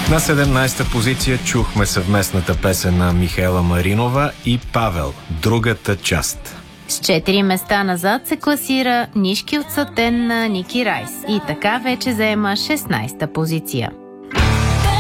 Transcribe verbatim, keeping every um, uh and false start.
На седемнадесета позиция чухме съвместната песен на Михаела Маринова и Павел «Другата част». С четири места назад се класира Нишки от Сатен на Ники Райс и така вече заема шестнадесета позиция.